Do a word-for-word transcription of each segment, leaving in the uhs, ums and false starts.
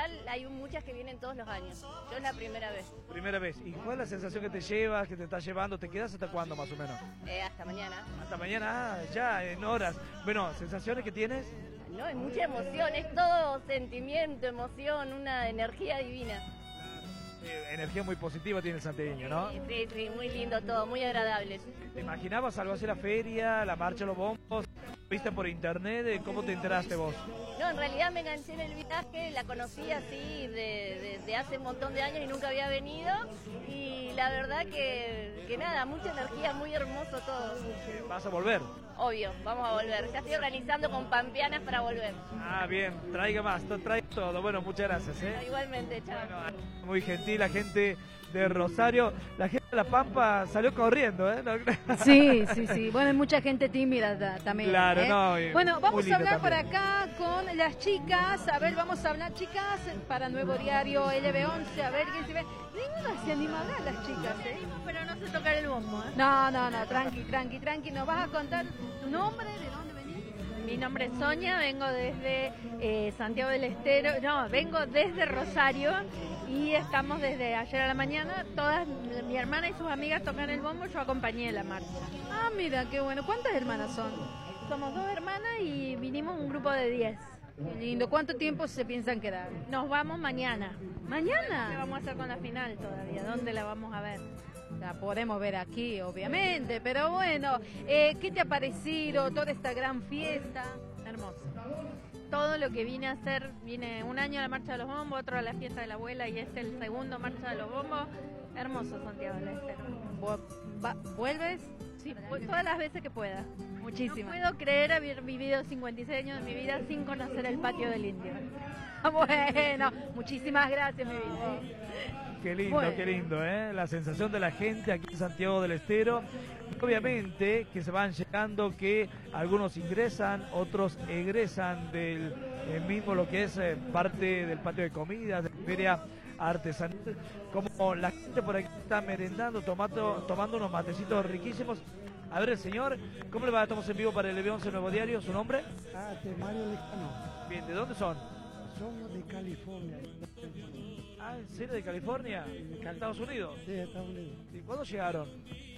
general hay muchas que vienen todos los años. Yo es la primera vez. Primera vez. ¿Y cuál es la sensación que te llevas, que te estás llevando? ¿Te quedas hasta cuándo más o menos? Eh, hasta mañana. Hasta mañana, ah, ya, en horas. Bueno, ¿sensaciones que tienes? No, hay mucha emoción, es todo sentimiento, emoción, una energía divina. Eh, energía muy positiva tiene el santiagueño, ¿no? Sí, sí, sí, muy lindo todo, muy agradable. ¿Te imaginabas algo así la feria, la marcha de los bombos? ¿Viste por internet? ¿Cómo te enteraste vos? No, en realidad me enganché en el viaje, la conocí así de, de, de hace un montón de años y nunca había venido. Y la verdad que, que nada, mucha energía, muy hermoso todo. ¿Vas a volver? Obvio, vamos a volver. Ya estoy organizando con pampeanas para volver. Ah, bien, traiga más, traiga todo. Bueno, muchas gracias, ¿eh? Igualmente, chao. Bueno, muy gentil la gente de Rosario. La gente de La Pampa salió corriendo, ¿eh? Sí, sí, sí. Bueno, hay mucha gente tímida ta- también. Claro, ¿eh? no. y Bueno, muy vamos a lindo hablar por también. acá con las chicas. A ver, vamos a hablar, chicas, para Nuevo Diario L B once. A ver quién se ve. Ninguna se anima a hablar, las chicas, ¿eh? Pero no sé tocar el bombo, ¿eh? No, no, no, tranqui, tranqui, tranqui. ¿Nos vas a contar tu nombre? ¿De dónde venís? Mi nombre es Sonia, vengo desde eh, Santiago del Estero, no, vengo desde Rosario y estamos desde ayer a la mañana. Todas, mi hermana y sus amigas tocan el bombo, yo acompañé la marcha. Ah, mira, qué bueno. ¿Cuántas hermanas son? Somos dos hermanas y vinimos un grupo de diez. Qué lindo. ¿Cuánto tiempo se piensan quedar? Nos vamos mañana. ¿Qué ¿Mañana? vamos a hacer con la final todavía? ¿Dónde la vamos a ver? La podemos ver aquí, obviamente, pero bueno, eh, ¿qué te ha parecido toda esta gran fiesta? Hermoso. Todo lo que vine a hacer, vine un año a la Marcha de los Bombos, otro a la fiesta de la abuela y este el segundo Marcha de los Bombos. Hermoso Santiago del Estero. ¿Vo- va- ¿Vuelves? Sí, voy todas las veces que pueda. Muchísimas. No puedo creer haber vivido cincuenta y seis años de mi vida sin conocer el patio del Indio. Bueno, muchísimas gracias, mi vida. Qué lindo, Bueno. qué lindo, ¿eh? La sensación de la gente aquí en Santiago del Estero. Obviamente que se van llegando, que algunos ingresan, otros egresan del eh, mismo lo que es eh, parte del patio de comidas, de la feria artesanal. Como la gente por aquí está merendando, tomando, tomando unos matecitos riquísimos. A ver, el señor, ¿cómo le va? Estamos en vivo para el L B once Nuevo Diario. ¿Su nombre? Ah, de Mario Lecano. Bien, ¿de dónde son? Somos de California. Ah, ¿en serio? ¿De California? ¿De Estados Unidos? Sí, de Estados Unidos. ¿Y cuándo llegaron?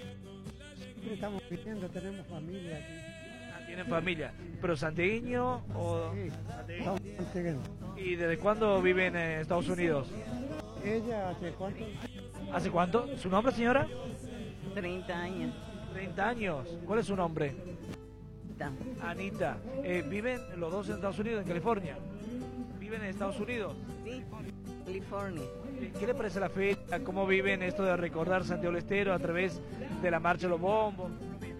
Siempre estamos viviendo, tenemos familia aquí. Ah, ¿tienen familia? ¿Pero santiagueño o...? Sí, santiagueño? estamos santiagueños. ¿Y desde cuándo viven en Estados Unidos? Ella, ¿hace cuánto? ¿Hace cuánto? ¿Su nombre, señora? treinta años. treinta años. ¿Cuál es su nombre? Anita. Eh, ¿Viven los dos en Estados Unidos, en California? ¿Viven en Estados Unidos? Sí, California. Eh, ¿Qué le parece la feria? ¿Cómo viven esto de recordar Santiago del Estero a través de la marcha de los bombos?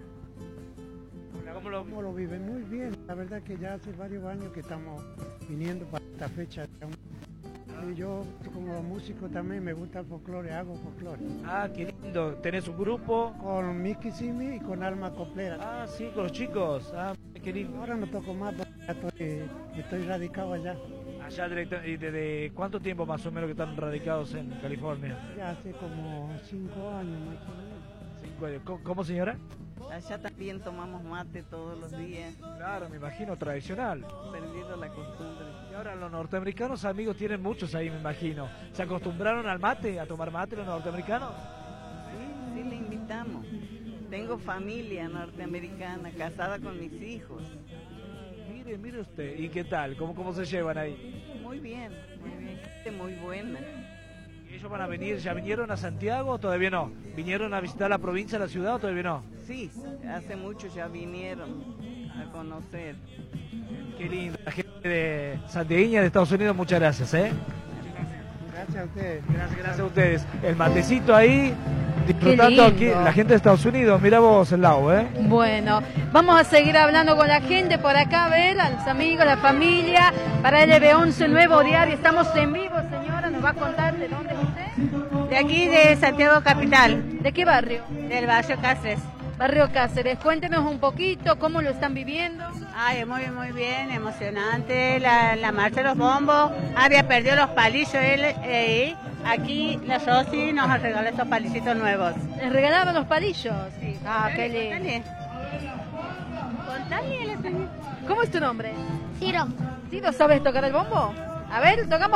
¿Cómo lo... ¿Cómo lo viven? Muy bien. La verdad que ya hace varios años que estamos viniendo para esta fecha. Y yo, como músico, también me gusta el folclore, hago folclore. Ah, qué lindo. ¿Tenés un grupo? Con Mickey Simi y con Alma Coplera. Ah, sí, con los chicos. Ah, qué lindo. Ahora no toco más porque ya estoy, estoy radicado allá. Allá directo, ¿y desde cuánto tiempo más o menos que están radicados en California? Ya hace como cinco años más o menos. Cinco años. ¿Cómo, cómo, señora? Allá también tomamos mate todos los días. Claro, me imagino, tradicional. Perdido la costumbre. Y ahora los norteamericanos amigos tienen muchos ahí, me imagino. ¿Se acostumbraron al mate, a tomar mate los norteamericanos? Sí, sí le invitamos. Tengo familia norteamericana, casada con mis hijos. Mire, mire usted. ¿Y qué tal? ¿Cómo, cómo se llevan ahí? Muy bien, muy bien. Gente muy buena. ¿Y ellos van a venir? ¿Ya vinieron a Santiago o todavía no? ¿Vinieron a visitar la provincia, la ciudad o todavía no? Sí, hace mucho ya vinieron a conocer. Qué lindo. La gente de Santiagueña de Estados Unidos, muchas gracias, ¿eh? Gracias a ustedes. Gracias, gracias a ustedes. El matecito ahí, disfrutando aquí, lindo. la gente de Estados Unidos. Mira vos el lado, ¿eh? Bueno, vamos a seguir hablando con la gente por acá, a ver, a los amigos, la familia, para L B once Nuevo Diario. Estamos en vivo, señora, nos va a contar de dónde es usted. De aquí de Santiago Capital, ¿De qué barrio? del barrio Cáceres. Barrio Cáceres. Cuéntenos un poquito cómo lo están viviendo. Ay, muy, muy bien, emocionante, la, la marcha de los bombos. Había perdido los palillos él, eh, aquí la Rosy nos regaló estos palillitos nuevos. ¿Les regalaban los palillos? Sí. Ah, qué Dale, lindo. contale. Contale, él es- ¿Cómo es tu nombre? Ciro. ¿Sí, no sabes tocar el bombo? A ver, tocamos.